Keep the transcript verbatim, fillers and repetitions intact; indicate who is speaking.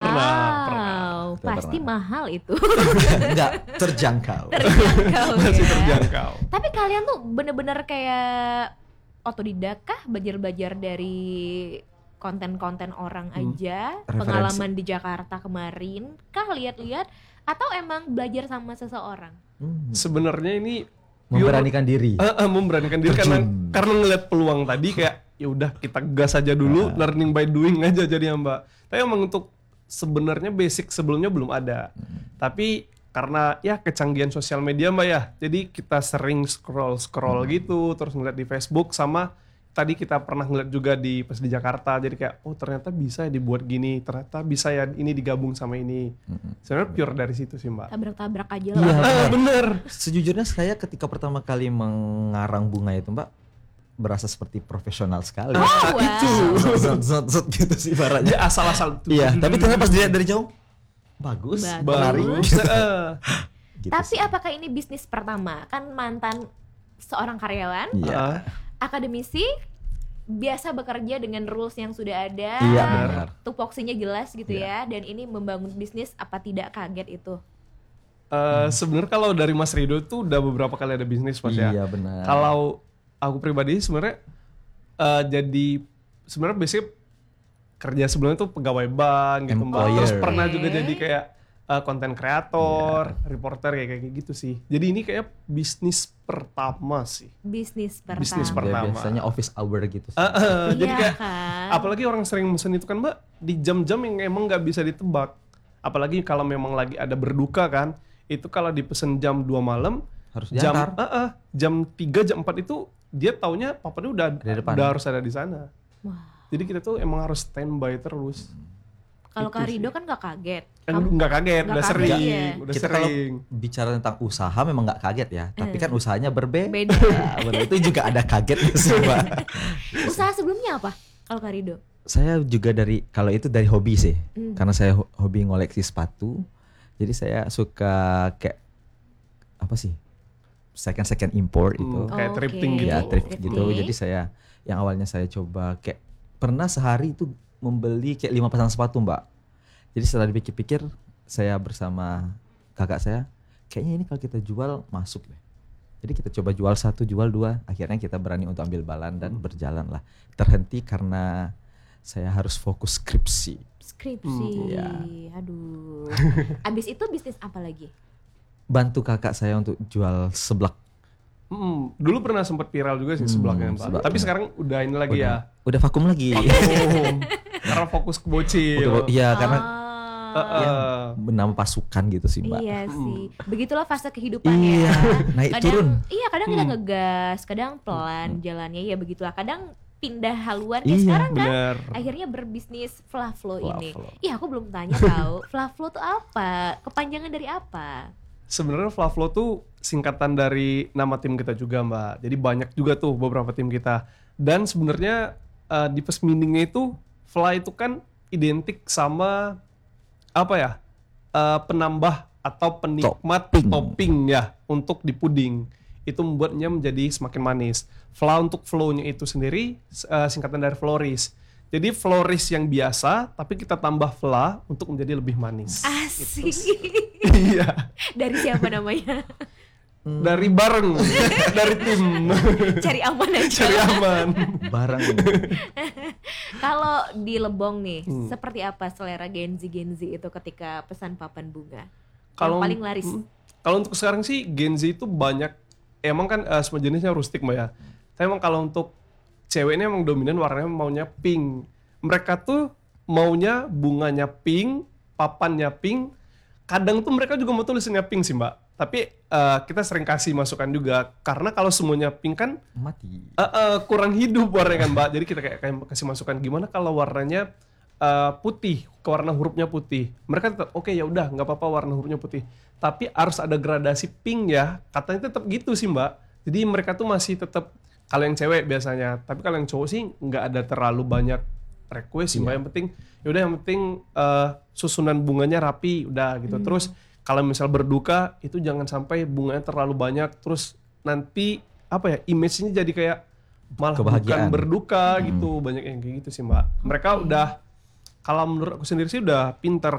Speaker 1: Pernah, pernah.
Speaker 2: Pasti
Speaker 3: Pernah.
Speaker 2: mahal itu.
Speaker 3: Enggak, terjangkau.
Speaker 2: Terjangkau
Speaker 1: Masih
Speaker 2: ya.
Speaker 1: terjangkau.
Speaker 2: Tapi kalian tuh bener-bener kayak otodidak kah? Belajar-belajar dari konten-konten orang aja?
Speaker 3: Referensi.
Speaker 2: Pengalaman di Jakarta kemarin? Kah lihat-lihat? Atau emang belajar sama seseorang?
Speaker 3: Hmm.
Speaker 1: Sebenarnya ini
Speaker 3: Memberanikan diri.
Speaker 1: Eh, eh, memberanikan diri karena
Speaker 3: Terjun.
Speaker 1: karena ngeliat peluang tadi kayak ya udah kita gas aja dulu,
Speaker 3: Ah.
Speaker 1: learning by doing aja jadi Mbak. Tapi emang untuk sebenarnya basic sebelumnya belum ada. Tapi karena ya kecanggihan sosial media Mbak ya, jadi kita sering scroll scroll gitu, terus ngeliat di Facebook sama tadi kita pernah ngeliat juga di pas di Jakarta, jadi kayak oh ternyata bisa ya dibuat gini, ternyata bisa ya ini digabung sama ini. Sebenarnya pure dari situ sih Mbak.
Speaker 2: Tabrak-tabrak aja
Speaker 3: Iya,
Speaker 2: lah.
Speaker 1: Ah,
Speaker 3: benar.
Speaker 1: bener.
Speaker 3: Sejujurnya saya ketika pertama kali mengarang bunga itu Mbak, berasa seperti profesional sekali.
Speaker 2: Oh, wow.
Speaker 1: Itu.
Speaker 3: Zot, zot, zot gitu sih ibaratnya.
Speaker 1: Dia asal-asal tuh.
Speaker 3: Iya, tapi ternyata pas dilihat dari jauh, bagus,
Speaker 2: Bagus.
Speaker 3: menarik.
Speaker 1: Bagus. Eh.
Speaker 3: Gitu
Speaker 2: Tapi
Speaker 3: sih.
Speaker 2: apakah ini bisnis pertama? Kan mantan seorang karyawan,
Speaker 3: Iya.
Speaker 1: Ah.
Speaker 2: akademisi, biasa bekerja dengan rules yang sudah ada,
Speaker 3: Iya, benar.
Speaker 2: tupoksinya jelas gitu
Speaker 3: Iya.
Speaker 2: ya, dan ini membangun bisnis, apa tidak kaget itu?
Speaker 1: Eh, sebenarnya kalau dari Mas Rido tuh udah beberapa kali ada bisnis Mas ya.
Speaker 3: Iya, benar.
Speaker 1: Kalau aku pribadi sebenarnya eh, jadi sebenarnya basic kerja sebelumnya tuh pegawai bank gitu Mbak.
Speaker 3: Employer.
Speaker 1: Terus pernah
Speaker 2: Oke.
Speaker 1: juga jadi kayak konten kreator, reporter kayak kayak gitu sih. Jadi ini kayak bisnis pertama sih.
Speaker 2: Bisnis pertama.
Speaker 1: Bisnis
Speaker 3: Ya,
Speaker 1: pertama.
Speaker 3: biasanya office hour gitu sih.
Speaker 1: Eh, eh, jadi
Speaker 2: Iya
Speaker 1: kayak
Speaker 2: kan?
Speaker 1: apalagi orang sering mesen itu kan Mbak di jam-jam yang emang nggak bisa ditebak. Apalagi kalau memang lagi ada berduka kan, itu kalau dipesen jam dua malam,
Speaker 3: Harus
Speaker 1: jam
Speaker 3: diantar.
Speaker 1: eh, eh, jam tiga jam empat itu dia taunya papanya udah
Speaker 3: Di depan.
Speaker 1: udah harus ada di sana.
Speaker 2: Wah.
Speaker 1: Jadi kita tuh emang harus standby terus.
Speaker 2: Kalau
Speaker 1: Itu
Speaker 2: Kak
Speaker 1: sih.
Speaker 2: Rido kan gak kaget.
Speaker 1: Kan
Speaker 2: Kamu-
Speaker 1: nggak kaget,
Speaker 2: nggak
Speaker 1: udah
Speaker 2: kaget,
Speaker 1: sering,
Speaker 2: iya.
Speaker 1: udah
Speaker 3: Kita kalau
Speaker 1: sering.
Speaker 3: bicara tentang usaha memang nggak kaget ya, tapi kan usahanya berbeda.
Speaker 2: Beda.
Speaker 3: Benar, itu juga ada kagetnya sih Mbak.
Speaker 2: Usaha sebelumnya apa? Kalau Kak Rido?
Speaker 3: Saya juga dari kalau itu dari hobi sih,
Speaker 2: Hmm.
Speaker 3: karena saya ho- hobi ngoleksi sepatu, jadi saya suka kayak apa sih second second import itu,
Speaker 1: Hmm, kayak
Speaker 2: Oke.
Speaker 1: thrifting gitu.
Speaker 3: ya thrift
Speaker 2: Thrifting.
Speaker 3: gitu. Jadi saya yang awalnya saya coba kayak pernah sehari itu membeli kayak lima pasang sepatu Mbak. Jadi setelah dipikir-pikir saya bersama kakak saya, kayaknya ini kalau kita jual masuk deh. Jadi kita coba jual satu, jual dua, akhirnya kita berani untuk ambil balan dan berjalan lah. Terhenti karena saya harus fokus skripsi.
Speaker 2: Skripsi.
Speaker 3: Hmm, iya.
Speaker 2: Aduh. Abis itu bisnis apa lagi?
Speaker 3: Bantu kakak saya untuk jual seblak.
Speaker 1: Mm, dulu pernah sempat viral juga sih
Speaker 3: Hmm,
Speaker 1: sebelaknya Mbak.
Speaker 3: seblak.
Speaker 1: Tapi sekarang udah ini lagi ya.
Speaker 3: Udah, udah vakum lagi.
Speaker 1: Oh, karena fokus ke bocil.
Speaker 3: Udah- Iya karena
Speaker 2: Oh,
Speaker 1: Eh,
Speaker 3: ya,
Speaker 1: eh.
Speaker 3: bernama pasukan gitu sih Mbak.
Speaker 2: iya sih. Begitulah fase kehidupan
Speaker 3: Iya,
Speaker 2: ya.
Speaker 3: naik
Speaker 2: Kadang,
Speaker 3: turun.
Speaker 2: Iya, kadang kita
Speaker 1: Hmm.
Speaker 2: ngegas, kadang pelan jalannya ya begitulah. Kadang pindah haluan kayak
Speaker 3: Iya,
Speaker 2: sekarang kan.
Speaker 1: Bener.
Speaker 2: Akhirnya berbisnis Flavlo ini.
Speaker 3: Flavlo.
Speaker 2: Iya, aku belum tanya tahu. Flavlo tuh apa? Kepanjangan dari apa?
Speaker 1: Sebenarnya Flavlo tuh singkatan dari nama tim kita juga Mbak. Jadi banyak juga tuh beberapa tim kita. Dan sebenarnya eh, di first meaning-nya itu Fla itu kan identik sama apa ya? eh, penambah atau penikmat
Speaker 3: Topping.
Speaker 1: topping ya untuk di puding. Itu membuatnya menjadi semakin manis. Fla untuk flow-nya itu sendiri eh, singkatan dari floris. Jadi floris yang biasa tapi kita tambah fla untuk menjadi lebih manis.
Speaker 2: Asik.
Speaker 1: Iya.
Speaker 2: Dari siapa namanya?
Speaker 1: Dari bareng, dari tim,
Speaker 2: Cari aman aja.
Speaker 1: cari aman.
Speaker 3: Barang
Speaker 2: Kalau di Lebong nih,
Speaker 1: Hmm.
Speaker 2: seperti apa selera Gen Z Gen Z itu ketika pesan papan bunga?
Speaker 1: Kalau
Speaker 2: Yang paling laris.
Speaker 1: hmm, kalau untuk sekarang sih Gen Z itu banyak, emang kan eh, semua jenisnya rustik mbak ya. Tapi emang kalau untuk cewek ini emang dominan warnanya maunya pink. Mereka tuh maunya bunganya pink, papannya pink. Kadang tuh mereka juga mau tulisannya pink sih mbak. Tapi eh, kita sering kasih masukan juga karena kalau semuanya pink kan
Speaker 3: mati.
Speaker 1: Eh, eh, kurang hidup warnanya kan mbak. Jadi kita kayak, kayak kasih masukan gimana kalau warnanya eh, putih, ke warna hurufnya putih. Mereka tetap oke ya udah nggak apa-apa warna hurufnya putih. Tapi harus ada gradasi pink ya. Katanya tetap gitu sih mbak. Jadi mereka tuh masih tetap kalau yang cewek biasanya. Tapi kalau yang cowok sih nggak ada terlalu banyak request sih mbak. Yang penting yaudah yang penting eh, susunan bunganya rapi udah gitu. Terus kalau misal berduka itu jangan sampai bunganya terlalu banyak. Terus nanti apa ya image-nya jadi kayak malah bukan
Speaker 3: Kebahagiaan.
Speaker 1: berduka gitu. Banyak yang kayak gitu sih mbak. Mereka udah kalau menurut aku sendiri sih udah pinter